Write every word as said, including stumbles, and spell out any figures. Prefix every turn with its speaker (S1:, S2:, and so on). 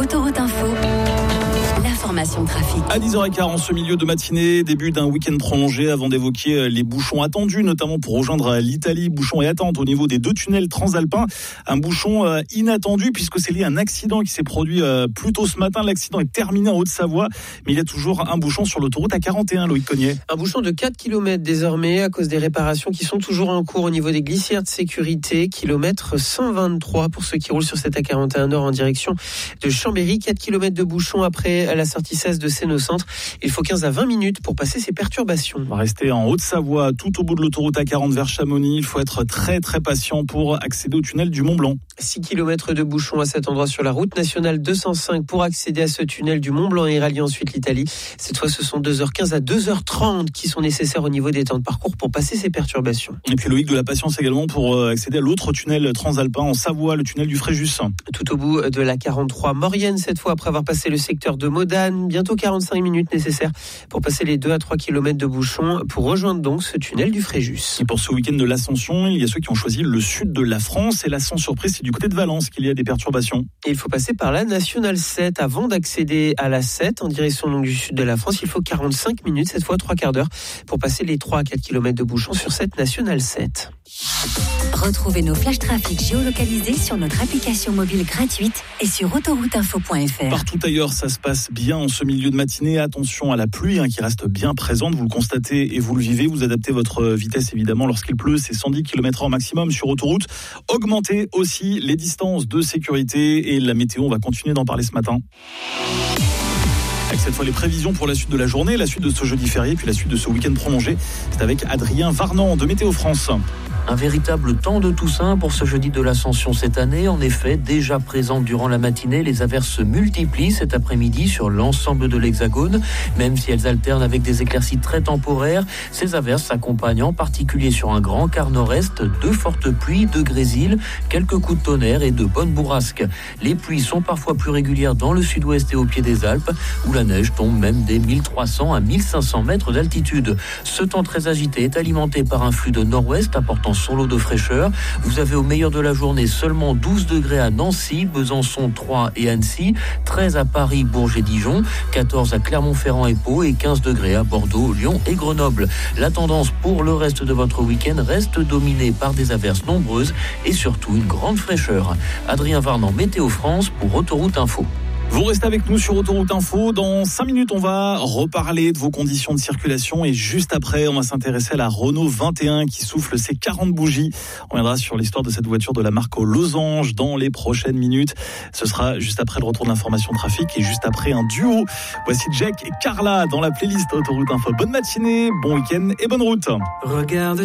S1: Autoroute Info, l'information trafic.
S2: À dix heures quinze, en ce milieu de matinée, début d'un week-end prolongé avant d'évoquer les bouchons attendus, notamment pour rejoindre l'Italie. Bouchons et attentes au niveau des deux tunnels transalpins. Un bouchon inattendu puisque c'est lié à un accident qui s'est produit plus tôt ce matin. L'accident est terminé en Haute-Savoie, mais il y a toujours un bouchon sur l'autoroute A quarante et un, Loïc Cognet.
S3: Un bouchon de quatre kilomètres désormais à cause des réparations qui sont toujours en cours au niveau des glissières de sécurité. Kilomètre cent vingt-trois pour ceux qui roulent sur cette A quarante et un Nord en direction de Chambéry. quatre kilomètres de bouchon après la sortie seize de Seine-au-Centre. Il faut quinze à vingt minutes pour passer ces perturbations.
S2: On va rester en Haute-Savoie, tout au bout de l'autoroute A quarante vers Chamonix. Il faut être très très patient pour accéder au tunnel du Mont-Blanc.
S3: six kilomètres de bouchon à cet endroit sur la route nationale deux cent cinq pour accéder à ce tunnel du Mont-Blanc et rallier ensuite l'Italie. Cette fois, ce sont deux heures quinze à deux heures trente qui sont nécessaires au niveau des temps de parcours pour passer ces perturbations.
S2: Et puis Loïc, de la patience également pour accéder à l'autre tunnel transalpin en Savoie, le tunnel du Fréjus.
S3: Tout au bout de la quarante-trois Maurienne, cette fois après avoir passé le secteur de Modane. Bientôt quarante-cinq minutes nécessaires pour passer les deux à trois kilomètres de bouchon pour rejoindre donc ce tunnel du Fréjus.
S2: Et pour ce week-end de l'Ascension, il y a ceux qui ont choisi le sud de la France. Et là, sans surprise, c'est du côté de Valence qu'il y a des perturbations.
S3: Et il faut passer par la Nationale sept avant d'accéder à la sept en direction donc, du sud de la France. Il faut quarante-cinq minutes, cette fois trois quarts d'heure, pour passer les trois à quatre kilomètres de bouchon sur cette Nationale sept.
S1: Retrouvez nos flashs trafic géolocalisés sur notre application mobile gratuite et sur autoroute info point f r.
S2: Partout ailleurs, ça se passe bien en ce milieu de matinée. Attention à la pluie hein, qui reste bien présente. Vous le constatez et vous le vivez. Vous adaptez votre vitesse évidemment lorsqu'il pleut. C'est cent dix kilomètres heure maximum sur autoroute. Augmentez aussi les distances de sécurité et la météo. On va continuer d'en parler ce matin. Avec cette fois les prévisions pour la suite de la journée, la suite de ce jeudi férié, puis la suite de ce week-end prolongé. C'est avec Adrien Varnant de Météo France.
S4: Un véritable temps de Toussaint pour ce jeudi de l'Ascension cette année. En effet, déjà présentes durant la matinée, les averses se multiplient cet après-midi sur l'ensemble de l'Hexagone. Même si elles alternent avec des éclaircies très temporaires, ces averses s'accompagnent en particulier sur un grand quart nord-est de fortes pluies, de grésil, quelques coups de tonnerre et de bonnes bourrasques. Les pluies sont parfois plus régulières dans le sud-ouest et au pied des Alpes, où la neige tombe même des mille trois cents à mille cinq cents mètres d'altitude. Ce temps très agité est alimenté par un flux de nord-ouest apportant son lot de fraîcheur. Vous avez au meilleur de la journée seulement douze degrés à Nancy, Besançon, Troyes et Annecy, treize à Paris, Bourges et Dijon, quatorze à Clermont-Ferrand et Pau et quinze degrés à Bordeaux, Lyon et Grenoble. La tendance pour le reste de votre week-end reste dominée par des averses nombreuses et surtout une grande fraîcheur. Adrien Varnant, Météo France pour Autoroute Info.
S2: Vous restez avec nous sur Autoroute Info. Dans cinq minutes, on va reparler de vos conditions de circulation. Et juste après, on va s'intéresser à la Renault vingt et un qui souffle ses quarante bougies. On viendra sur l'histoire de cette voiture de la marque aux losanges dans les prochaines minutes. Ce sera juste après le retour de l'information trafic et juste après un duo. Voici Jack et Carla dans la playlist Autoroute Info. Bonne matinée, bon week-end et bonne route.
S3: Regarde.